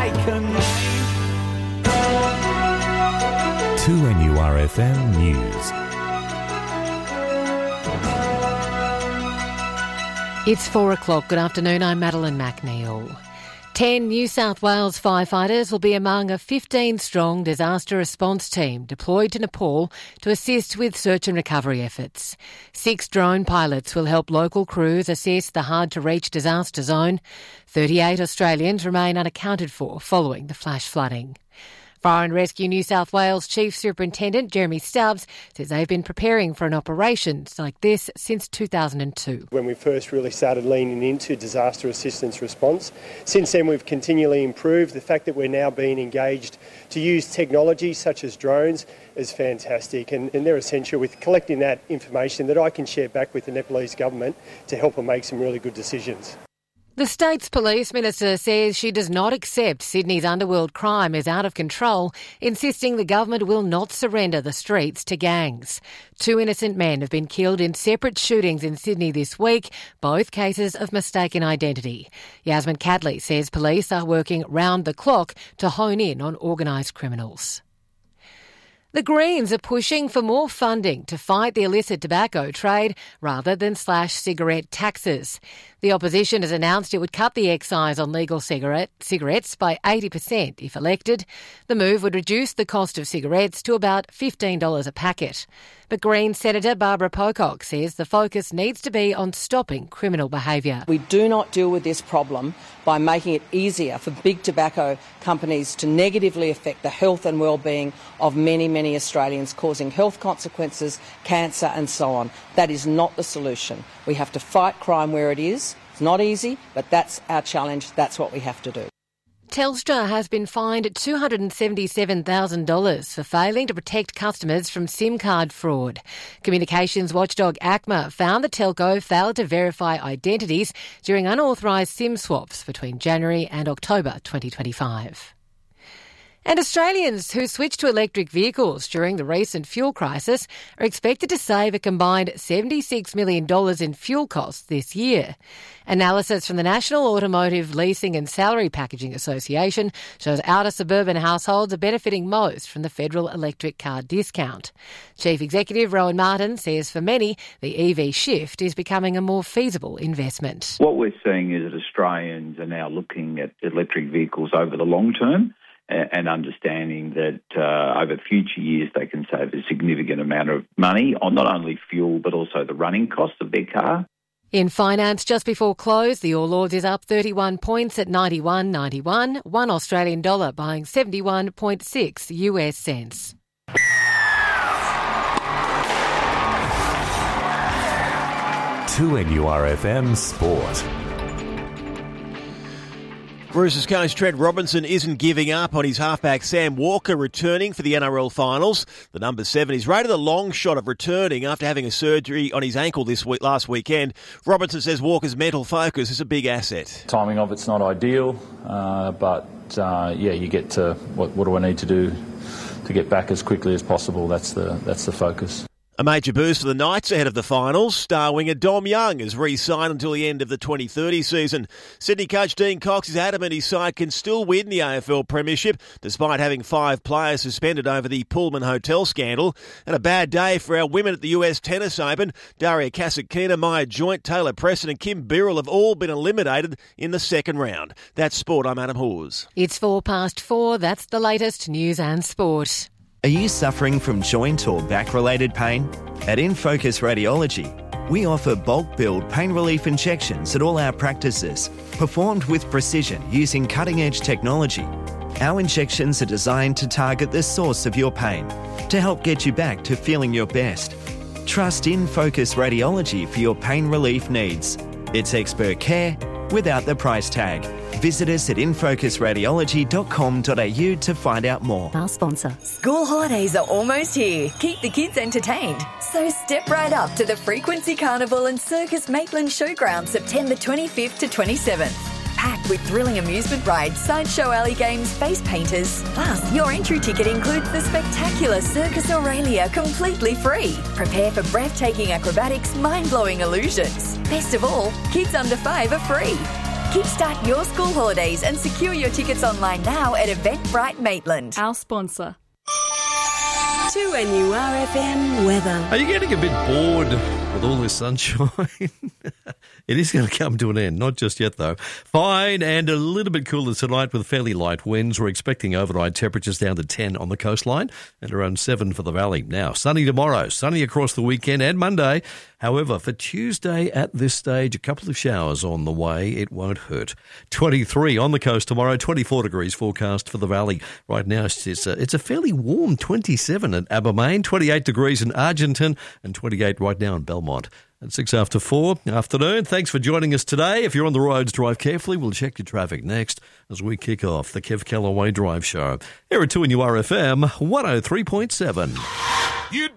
taken aim. 2NURFM News. It's 4 o'clock. Good afternoon. I'm Madeline McNeil. 10 New South Wales firefighters will be among a 15-strong disaster response team deployed to Nepal to assist with search and recovery efforts. 6 drone pilots will help local crews assess the hard-to-reach disaster zone. 38 Australians remain unaccounted for following the flash flooding. Fire and Rescue New South Wales Chief Superintendent Jeremy Stubbs says they've been preparing for an operation like this since 2002. When we first really started leaning into disaster assistance response, since then we've continually improved. The fact that we're now being engaged to use technology such as drones is fantastic, and they're essential with collecting that information that I can share back with the Nepalese government to help them make some really good decisions. The state's police minister says she does not accept Sydney's underworld crime is out of control, insisting the government will not surrender the streets to gangs. 2 innocent men have been killed in separate shootings in Sydney this week, both cases of mistaken identity. Yasmin Cadley says police are working round the clock to hone in on organised criminals. The Greens are pushing for more funding to fight the illicit tobacco trade rather than slash cigarette taxes. The opposition has announced it would cut the excise on legal cigarettes by 80% if elected. The move would reduce the cost of cigarettes to about $15 a packet. But Greens Senator Barbara Pocock says the focus needs to be on stopping criminal behaviour. We do not deal with this problem by making it easier for big tobacco companies to negatively affect the health and well-being of many, many Australians, causing health consequences, cancer and so on. That is not the solution. We have to fight crime where it is. It's not easy, but that's our challenge. That's what we have to do. Telstra has been fined $277,000 for failing to protect customers from SIM card fraud. Communications watchdog ACMA found the telco failed to verify identities during unauthorised SIM swaps between January and October 2025. And Australians who switched to electric vehicles during the recent fuel crisis are expected to save a combined $76 million in fuel costs this year. Analysis from the National Automotive Leasing and Salary Packaging Association shows outer suburban households are benefiting most from the federal electric car discount. Chief Executive Rowan Martin says for many, the EV shift is becoming a more feasible investment. What we're seeing is that Australians are now looking at electric vehicles over the long term and understanding that over future years they can save a significant amount of money on not only fuel but also the running cost of their car. In finance, just before close, the All Ords is up 31 points at 91.91, $1 Australian dollar buying 71.6 US cents. To NURFM Sport. Roosters coach Trent Robinson isn't giving up on his halfback Sam Walker returning for the NRL finals. The number 7 is rated a long shot of returning after having a surgery on his ankle last weekend. Robinson says Walker's mental focus is a big asset. Timing of it's not ideal, but you get to what do I need to do to get back as quickly as possible. That's the focus. A major boost for the Knights ahead of the finals. Star winger Dom Young is re-signed until the end of the 2030 season. Sydney coach Dean Cox is adamant his side can still win the AFL Premiership despite having 5 players suspended over the Pullman Hotel scandal. And a bad day for our women at the US Tennis Open. Daria Kasatkina, Maya Joint, Taylor Preston and Kim Birrell have all been eliminated in the second round. That's sport. I'm Adam Hawes. It's 4:04. That's the latest news and sport. Are you suffering from joint or back-related pain? At InFocus Radiology, we offer bulk billed pain relief injections at all our practices, performed with precision using cutting-edge technology. Our injections are designed to target the source of your pain to help get you back to feeling your best. Trust InFocus Radiology for your pain relief needs. It's expert care without the price tag. Visit us at infocusradiology.com.au to find out more. Our sponsor. School holidays are almost here. Keep the kids entertained. So step right up to the Frequency Carnival and Circus Maitland Showground September 25th to 27th. Packed with thrilling amusement rides, sideshow alley games, face painters. Plus, your entry ticket includes the spectacular Circus Aurelia completely free. Prepare for breathtaking acrobatics, mind-blowing illusions. Best of all, kids under 5 are free. Kickstart your school holidays and secure your tickets online now at Eventbrite Maitland. Our sponsor. 2NURFM weather. Are you getting a bit bored with all this sunshine? It is going to come to an end. Not just yet, though. Fine and a little bit cooler tonight with fairly light winds. We're expecting overnight temperatures down to 10 on the coastline and around 7 for the valley. Now, sunny tomorrow, sunny across the weekend and Monday. However, for Tuesday at this stage, a couple of showers on the way. It won't hurt. 23 on the coast tomorrow, 24 degrees forecast for the valley. Right now, it's a fairly warm 27 at Abermain, 28 degrees in Argenton and 28 right now in Belmont. At 6 after 4 afternoon. Thanks for joining us today. If you're on the roads, drive carefully. We'll check your traffic next as we kick off the Kev Callaway Drive Show. Here at 2NURFM 103.7.